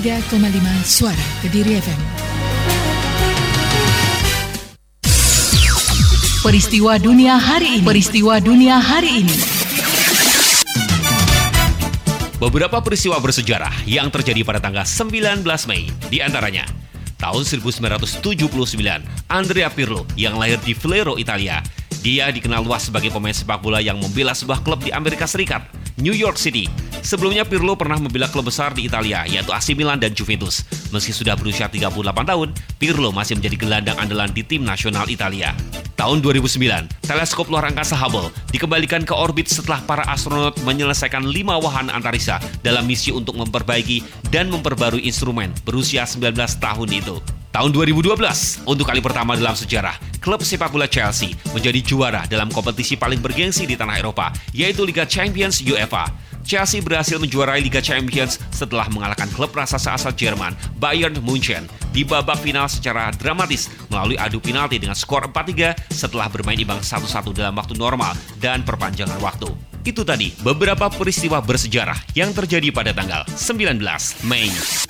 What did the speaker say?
103,5 Suara Kediri FM. Peristiwa dunia hari ini. Peristiwa dunia hari ini. Beberapa peristiwa bersejarah yang terjadi pada tanggal 19 Mei, di antaranya tahun 1979, Andrea Pirlo yang lahir di Vlero, Italia. Dia dikenal luas sebagai pemain sepak bola yang membela sebuah klub di Amerika Serikat, New York City. Sebelumnya Pirlo pernah membela klub besar di Italia, yaitu AC Milan dan Juventus. Meski sudah berusia 38 tahun, Pirlo masih menjadi gelandang andalan di tim nasional Italia. Tahun 2009, teleskop luar angkasa Hubble dikembalikan ke orbit setelah para astronot menyelesaikan 5 wahana antariksa dalam misi untuk memperbaiki dan memperbarui instrumen berusia 19 tahun itu. Tahun 2012, untuk kali pertama dalam sejarah, klub sepak bola Chelsea menjadi juara dalam kompetisi paling bergengsi di tanah Eropa, yaitu Liga Champions UEFA. Chelsea berhasil menjuarai Liga Champions setelah mengalahkan klub raksasa asal Jerman, Bayern Munchen, di babak final secara dramatis melalui adu penalti dengan skor 4-3 setelah bermain imbang 1-1 dalam waktu normal dan perpanjangan waktu. Itu tadi beberapa peristiwa bersejarah yang terjadi pada tanggal 19 Mei.